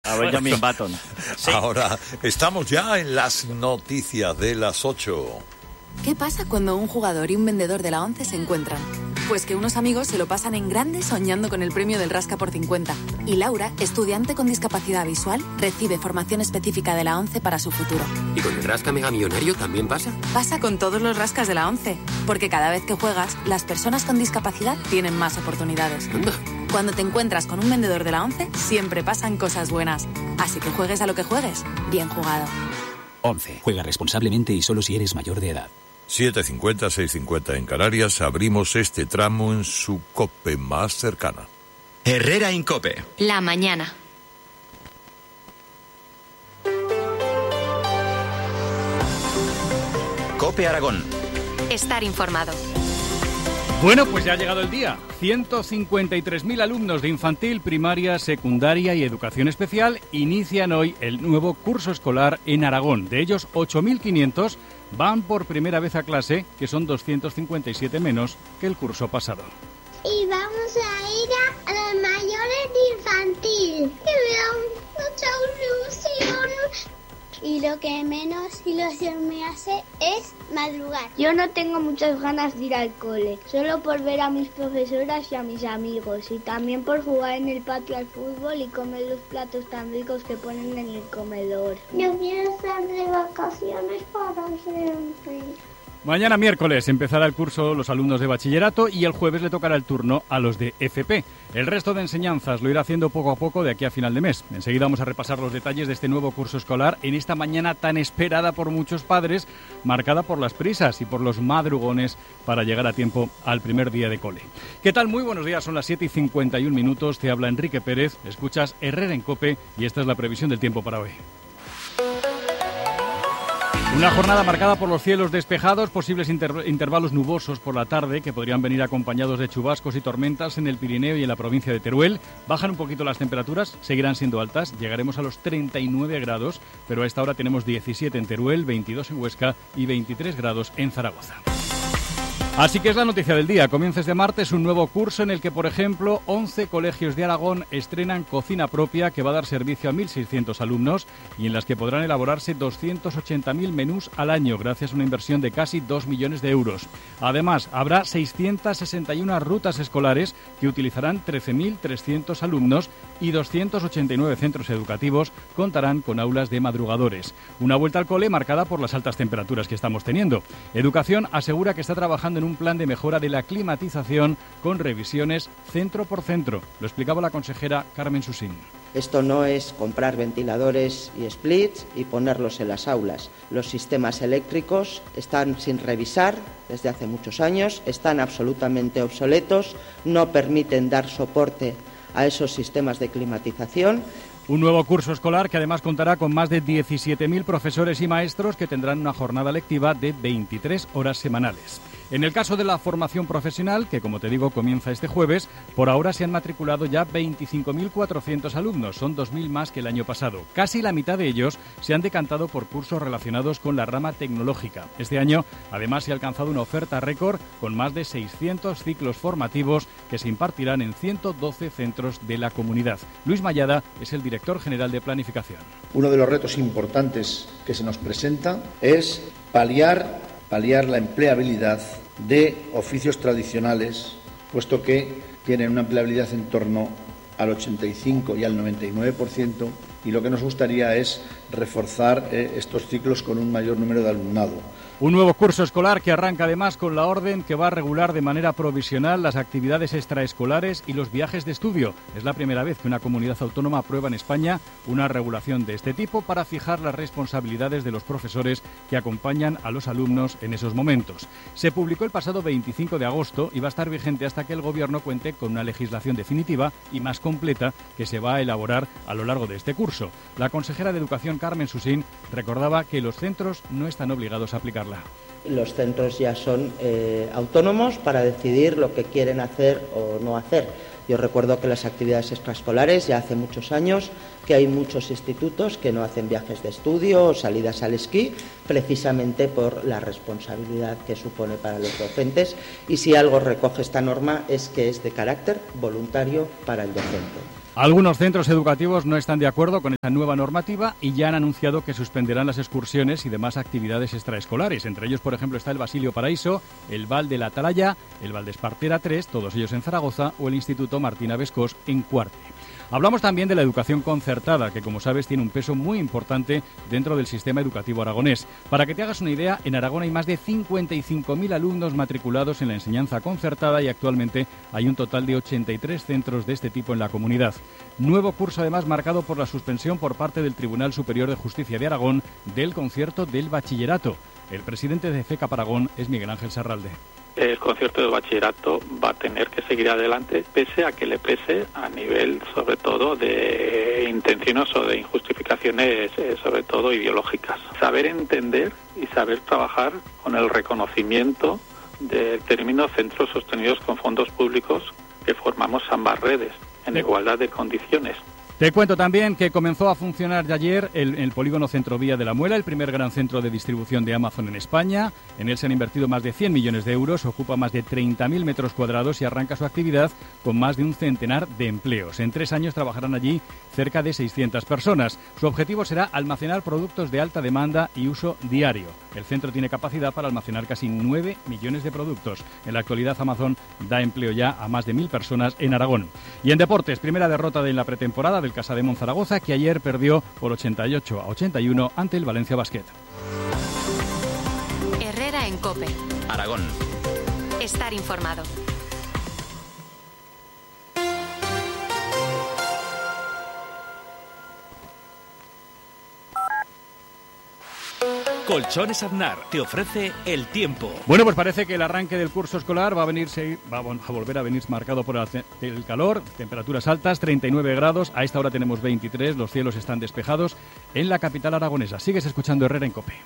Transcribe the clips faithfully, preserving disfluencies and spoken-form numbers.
A Benjamin Button. Sí. Ahora estamos ya en las noticias de las ocho. ¿Qué pasa cuando un jugador y un vendedor de la ONCE se encuentran? Pues que unos amigos se lo pasan en grande soñando con el premio del Rasca por cincuenta. Y Laura, estudiante con discapacidad visual, recibe formación específica de la ONCE para su futuro. ¿Y con el Rasca Mega Millonario también pasa? Pasa con todos los rascas de la ONCE, porque cada vez que juegas, las personas con discapacidad tienen más oportunidades. Anda. Cuando te encuentras con un vendedor de la ONCE, siempre pasan cosas buenas. Así que juegues a lo que juegues, bien jugado. ONCE. Juega responsablemente y solo si eres mayor de edad. siete cincuenta, seis cincuenta en Canarias. Abrimos este tramo en su COPE más cercana. Herrera en COPE. La mañana. COPE Aragón. Estar informado. Bueno, pues ya ha llegado el día. ciento cincuenta y tres mil alumnos de infantil, primaria, secundaria y educación especial inician hoy el nuevo curso escolar en Aragón. De ellos, ocho mil quinientos van por primera vez a clase, que son doscientos cincuenta y siete menos que el curso pasado. Y vamos a ir a, a los mayores de infantil, que me da mucha ilusión. Y lo que menos ilusión me hace es madrugar. Yo no tengo muchas ganas de ir al cole, solo por ver a mis profesoras y a mis amigos, y también por jugar en el patio al fútbol y comer los platos tan ricos que ponen en el comedor. Yo quiero estar de vacaciones para siempre. Mañana miércoles empezará el curso los alumnos de bachillerato y el jueves le tocará el turno a los de F P. El resto de enseñanzas lo irá haciendo poco a poco de aquí a final de mes. Enseguida vamos a repasar los detalles de este nuevo curso escolar en esta mañana tan esperada por muchos padres, marcada por las prisas y por los madrugones para llegar a tiempo al primer día de cole. ¿Qué tal? Muy buenos días, son las siete y cincuenta y un minutos, te habla Enrique Pérez, escuchas Herrera en COPE y esta es la previsión del tiempo para hoy. Una jornada marcada por los cielos despejados, posibles inter- intervalos nubosos por la tarde que podrían venir acompañados de chubascos y tormentas en el Pirineo y en la provincia de Teruel. Bajan un poquito las temperaturas, seguirán siendo altas, llegaremos a los treinta y nueve grados, pero a esta hora tenemos diecisiete en Teruel, veintidós en Huesca y veintitrés grados en Zaragoza. Así que es la noticia del día. Comienza este martes un nuevo curso en el que, por ejemplo, once colegios de Aragón estrenan cocina propia que va a dar servicio a mil seiscientos alumnos y en las que podrán elaborarse doscientos ochenta mil menús al año gracias a una inversión de casi dos millones de euros. Además, habrá seiscientas sesenta y una rutas escolares que utilizarán trece mil trescientos alumnos y doscientos ochenta y nueve centros educativos contarán con aulas de madrugadores. Una vuelta al cole marcada por las altas temperaturas que estamos teniendo. Educación asegura que está trabajando en un plan de mejora de la climatización con revisiones centro por centro. Lo explicaba la consejera Carmen Susín. Esto no es comprar ventiladores y splits y ponerlos en las aulas. Los sistemas eléctricos están sin revisar desde hace muchos años, están absolutamente obsoletos, no permiten dar soporte a esos sistemas de climatización. Un nuevo curso escolar que además contará con más de diecisiete mil profesores y maestros que tendrán una jornada lectiva de veintitrés horas semanales. En el caso de la formación profesional, que como te digo comienza este jueves, por ahora se han matriculado ya veinticinco mil cuatrocientos alumnos, son dos mil más que el año pasado. Casi la mitad de ellos se han decantado por cursos relacionados con la rama tecnológica. Este año, además, se ha alcanzado una oferta récord con más de seiscientos ciclos formativos que se impartirán en ciento doce centros de la comunidad. Luis Mayada es el director general de Planificación. Uno de los retos importantes que se nos presenta es paliar paliar la empleabilidad de oficios tradicionales, puesto que tienen una empleabilidad en torno al ochenta y cinco y al noventa y nueve por ciento, y lo que nos gustaría es reforzar eh, estos ciclos con un mayor número de alumnado. Un nuevo curso escolar que arranca además con la orden que va a regular de manera provisional las actividades extraescolares y los viajes de estudio. Es la primera vez que una comunidad autónoma aprueba en España una regulación de este tipo para fijar las responsabilidades de los profesores que acompañan a los alumnos en esos momentos. Se publicó el pasado veinticinco de agosto y va a estar vigente hasta que el Gobierno cuente con una legislación definitiva y más completa que se va a elaborar a lo largo de este curso. La consejera de Educación, Carmen Susín, recordaba que los centros no están obligados a aplicarla. Los centros ya son eh, autónomos para decidir lo que quieren hacer o no hacer. Yo recuerdo que las actividades extraescolares, ya hace muchos años, que hay muchos institutos que no hacen viajes de estudio o salidas al esquí, precisamente por la responsabilidad que supone para los docentes, y si algo recoge esta norma es que es de carácter voluntario para el docente. Algunos centros educativos no están de acuerdo con esta nueva normativa y ya han anunciado que suspenderán las excursiones y demás actividades extraescolares. Entre ellos, por ejemplo, está el Basilio Paraíso, el Val de la Atalaya, el Val de Espartera tres, todos ellos en Zaragoza, o el Instituto Martín Abescós en Cuarte. Hablamos también de la educación concertada, que como sabes tiene un peso muy importante dentro del sistema educativo aragonés. Para que te hagas una idea, en Aragón hay más de cincuenta y cinco mil alumnos matriculados en la enseñanza concertada y actualmente hay un total de ochenta y tres centros de este tipo en la comunidad. Nuevo curso además marcado por la suspensión por parte del Tribunal Superior de Justicia de Aragón del concierto del bachillerato. El presidente de FECAP Aragón es Miguel Ángel Serralde. El concierto de bachillerato va a tener que seguir adelante, pese a que le pese a nivel, sobre todo, de intenciones o de injustificaciones, eh, sobre todo ideológicas. Saber entender y saber trabajar con el reconocimiento del término centros sostenidos con fondos públicos que formamos ambas redes, en igualdad de condiciones. Te cuento también que comenzó a funcionar ya ayer el, el polígono Centrovía de la Muela, el primer gran centro de distribución de Amazon en España. En él se han invertido más de cien millones de euros, ocupa más de treinta mil metros cuadrados y arranca su actividad con más de un centenar de empleos. En tres años trabajarán allí cerca de seiscientas personas. Su objetivo será almacenar productos de alta demanda y uso diario. El centro tiene capacidad para almacenar casi nueve millones de productos. En la actualidad Amazon da empleo ya a más de mil personas en Aragón. Y en deportes, primera derrota de la pretemporada del Casademón Zaragoza, que ayer perdió por ochenta y ocho a ochenta y uno ante el Valencia Basket. Herrera en COPE. Aragón. Estar informado. Colchones Aznar te ofrece el tiempo. Bueno, pues parece que el arranque del curso escolar va a venir, va a volver a venir marcado por el calor, temperaturas altas, treinta y nueve grados, a esta hora tenemos veintitrés, los cielos están despejados en la capital aragonesa. Sigues escuchando Herrera en COPE.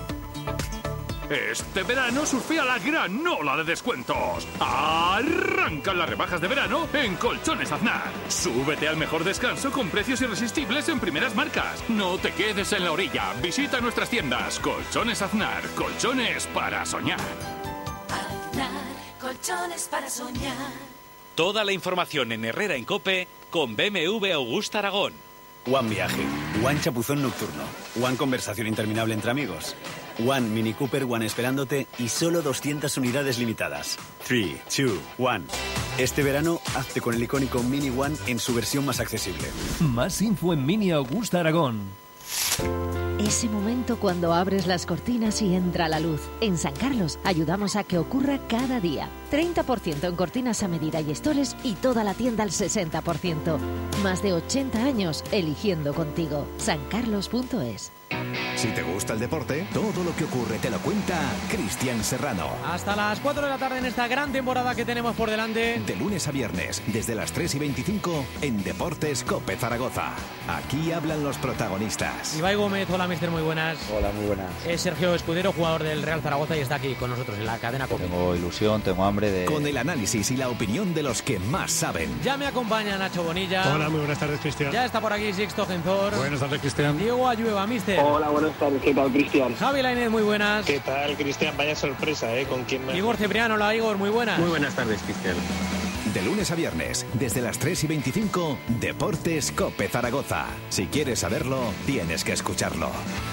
Este verano surfea la gran ola de descuentos. Arrancan las rebajas de verano en Colchones Aznar. Súbete al mejor descanso con precios irresistibles en primeras marcas. No te quedes en la orilla. Visita nuestras tiendas. Colchones Aznar. Colchones para soñar. Aznar. Colchones para soñar. Toda la información en Herrera en COPE con B M W Augusta Aragón. One viaje, One chapuzón nocturno, One conversación interminable entre amigos, One Mini Cooper One esperándote y solo doscientas unidades limitadas. tres, dos, uno. Este verano, hazte con el icónico Mini One en su versión más accesible. Más info en Mini Augusta Aragón. Ese momento cuando abres las cortinas y entra la luz. En San Carlos ayudamos a que ocurra cada día. treinta por ciento en cortinas a medida y estores y toda la tienda al sesenta por ciento. Más de ochenta años eligiendo contigo. san carlos punto es. Si te gusta el deporte, todo lo que ocurre te lo cuenta Cristian Serrano. Hasta las cuatro de la tarde en esta gran temporada que tenemos por delante. De lunes a viernes, desde las tres y veinticinco, en Deportes COPE Zaragoza. Aquí hablan los protagonistas. Ibai Gómez, hola mister, muy buenas. Hola, muy buenas. Es Sergio Escudero, jugador del Real Zaragoza y está aquí con nosotros en la cadena COPE. Tengo ilusión, tengo hambre de... Con el análisis y la opinión de los que más saben. Ya me acompaña Nacho Bonilla. Hola, muy buenas tardes, Cristian. Ya está por aquí Sixto Genzor. Buenas tardes, Cristian. Diego Ayueva, mister. Hola, buenas tardes, ¿qué tal, Cristian? Javi Lainez, muy buenas. ¿Qué tal, Cristian? Vaya sorpresa, ¿eh? ¿Con quién me... Igor Cipriano, hola Igor, muy buenas. Muy buenas tardes, Cristian. De lunes a viernes, desde las tres y veinticinco, Deportes COPE Zaragoza. Si quieres saberlo, tienes que escucharlo.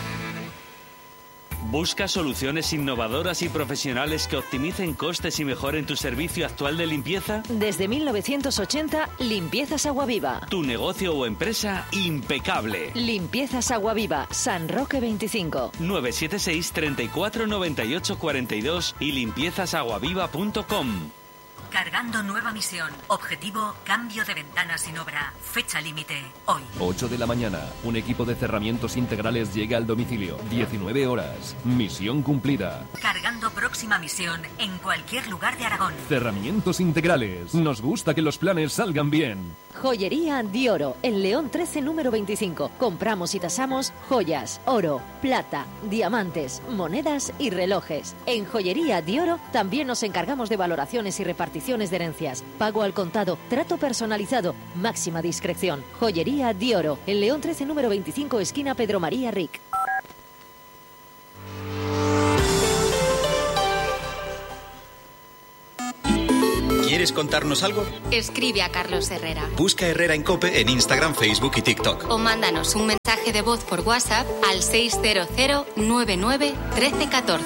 ¿Buscas soluciones innovadoras y profesionales que optimicen costes y mejoren tu servicio actual de limpieza? Desde mil novecientos ochenta, Limpiezas Aguaviva. Tu negocio o empresa impecable. Limpiezas Aguaviva, San Roque veinticinco. nueve siete seis, treinta y cuatro, noventa y ocho, cuarenta y dos y limpiezas aguaviva punto com. Cargando nueva misión. Objetivo, cambio de ventana sin obra. Fecha límite, hoy. ocho de la mañana. Un equipo de cerramientos integrales llega al domicilio. diecinueve horas. Misión cumplida. Cargando próxima misión en cualquier lugar de Aragón. Cerramientos integrales. Nos gusta que los planes salgan bien. Joyería Dioro, en León trece, número veinticinco. Compramos y tasamos joyas, oro, plata, diamantes, monedas y relojes. En Joyería Dioro también nos encargamos de valoraciones y reparticiones de herencias. Pago al contado, trato personalizado, máxima discreción. Joyería Dioro, en León trece, número veinticinco, esquina Pedro María Ric. ¿Quieres contarnos algo? Escribe a Carlos Herrera. Busca Herrera en COPE en Instagram, Facebook y TikTok. O mándanos un mensaje de voz por WhatsApp al seis cero cero nueve nueve uno tres uno cuatro.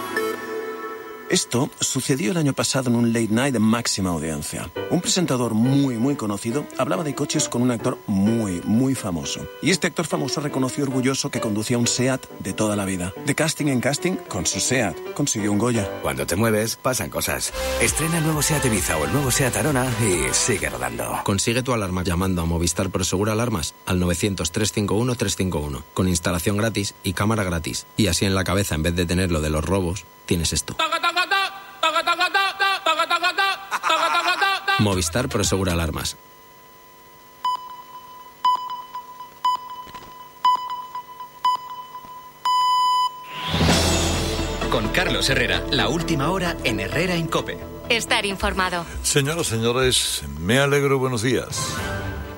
Esto sucedió el año pasado en un late night de máxima audiencia. Un presentador muy, muy conocido hablaba de coches con un actor muy, muy famoso. Y este actor famoso reconoció orgulloso que conducía un SEAT de toda la vida. De casting en casting, con su SEAT consiguió un Goya. Cuando te mueves, pasan cosas. Estrena el nuevo SEAT Ibiza o el nuevo SEAT Arona y sigue rodando. Consigue tu alarma llamando a Movistar Prosegura Alarmas al novecientos, trescientos cincuenta y uno, trescientos cincuenta y uno. Con instalación gratis y cámara gratis. Y así en la cabeza, en vez de tener lo de los robos, tienes esto. Movistar Prosegura Alarmas. Con Carlos Herrera, la última hora en Herrera en COPE. Estar informado. Señoras, señores, me alegro, buenos días.